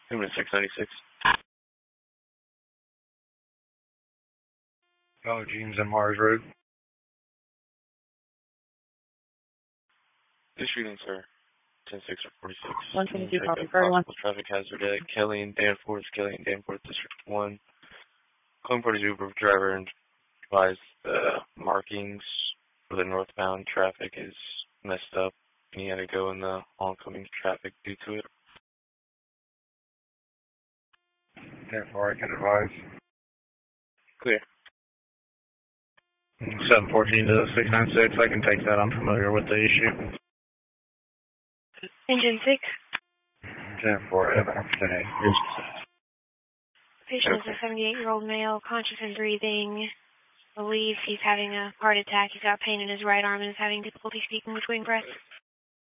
Human 696. Oh, Jeans and Mars Road. This reading, sir. 10-6 or 46. 122 copy, possible traffic hazard at Kelly and Danforth, District 1. Calling for the Uber driver and advise the markings for the northbound traffic is messed up, and he had to go in the oncoming traffic due to it. Therefore, I can advise. Clear. 714 to 696, I can take that. I'm familiar with the issue. Engine 6. 10-4, today. Patient is a 78-year-old male, conscious and breathing. Believes he's having a heart attack. He's got pain in his right arm and is having difficulty speaking between breaths.